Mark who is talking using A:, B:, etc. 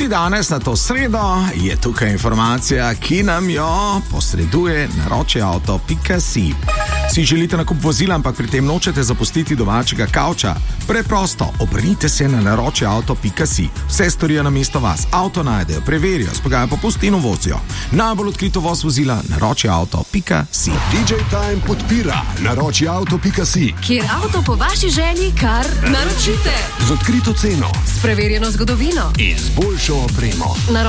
A: danes na to sredo je tukaj informacija, ki nam jo posreduje naročeauto.si. Si želite nakup vozila, ampak pri tem nočete zapustiti domačega kavča? Preprosto, obrnite se na naročeauto.si. Vse storijo na mesto vas. Avto najdejo, preverijo, spagajo popust in uvozijo. Najbolj odkrito voz vozila naročeauto.si.
B: DJ Time podpira naročeauto.si,
C: kjer avto po vaši želji kar naročite.
B: z odkrito ceno
C: S preverjeno zgodovino.
B: in z boljšo opremo.